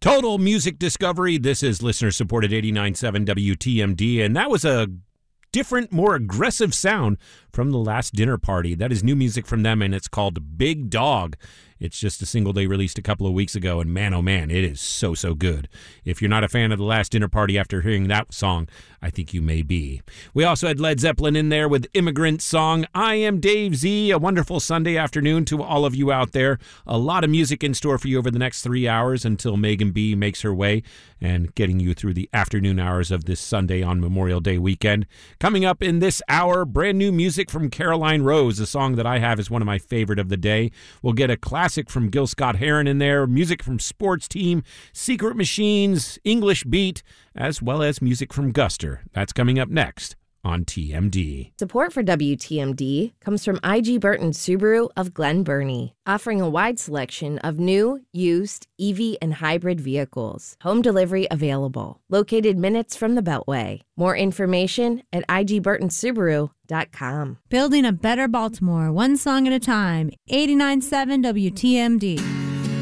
Total Music Discovery. This is listener-supported 89.7 WTMD, and that was a different, more aggressive sound from The Last Dinner Party. That is new music from them, and it's called Big Dog. It's just a single they released a couple of weeks ago, and man, oh man, it is so, so good. If you're not a fan of The Last Dinner Party after hearing that song, I think you may be. We also had Led Zeppelin in there with Immigrant Song. I am Dave Z. A wonderful Sunday afternoon to all of you out there. A lot of music in store for you over the next 3 hours until Megan B makes her way and getting you through the afternoon hours of this Sunday on Memorial Day weekend. Coming up in this hour, brand new music from Caroline Rose, a song that I have is one of my favorite of the day. We'll get a classic from Gil Scott-Heron in there, music from Sports Team, Secret Machines, English Beat, as well as music from Guster. That's coming up next on TMD. Support for WTMD comes from IG Burton Subaru of Glen Burnie, offering a wide selection of new, used, EV, and hybrid vehicles. Home delivery available. Located minutes from the Beltway. More information at igburtonsubaru.com. Building a better Baltimore, one song at a time. 89.7 WTMD.